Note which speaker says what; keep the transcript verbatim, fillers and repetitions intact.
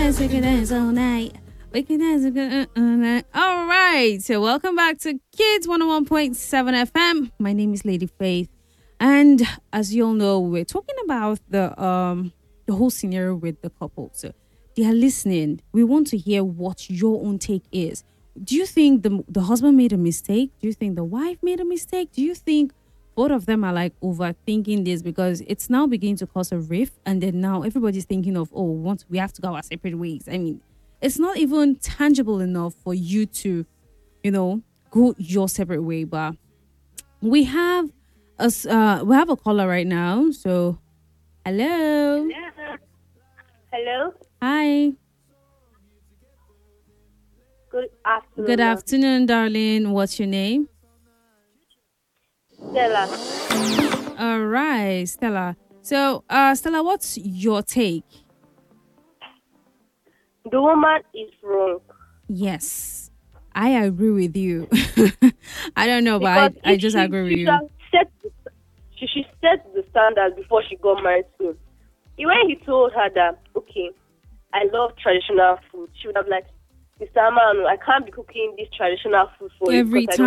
Speaker 1: dance, we can dance all night. We can dance we can, uh, all night. All right. So welcome back to Kids one oh one point seven F M. My name is Lady Faith. And as you all know, we're talking about the um the whole scenario with the couple. So they are listening. We want to hear what your own take is. Do you think the the husband made a mistake? Do you think the wife made a mistake? Do you think both of them are like overthinking this because it's now beginning to cause a rift, and then now everybody's thinking of, oh, we want we have to go our separate ways. I mean, it's not even tangible enough for you to, you know, go your separate way. But we have a s- uh, we have a caller right now. So hello,
Speaker 2: Hello.
Speaker 1: hi,
Speaker 2: Good afternoon.
Speaker 1: good
Speaker 2: ma'am.
Speaker 1: afternoon, darling. What's your name?
Speaker 2: Stella.
Speaker 1: All right, Stella. So, uh, Stella, what's your take?
Speaker 2: The woman is wrong
Speaker 1: Yes, I agree with you. I don't know, but
Speaker 2: because
Speaker 1: I, I
Speaker 2: if
Speaker 1: just
Speaker 2: she
Speaker 1: agree with
Speaker 2: she should
Speaker 1: you.
Speaker 2: have set the, she should set the standard before she got married to him. When he told her that, okay, I love traditional food, she would have like, Mister Amano, I can't be cooking this traditional food for you
Speaker 1: Every
Speaker 2: because I don't